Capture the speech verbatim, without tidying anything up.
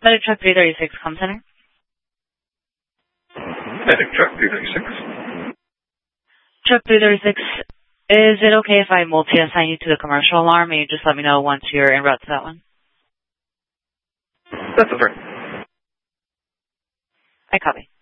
Medic Truck three thirty-six, Com Center. Medic Truck three thirty-six. Truck three thirty-six, is it okay if I multi-assign you to the commercial alarm and you just let me know once you're en route to that one? That's over. I copy.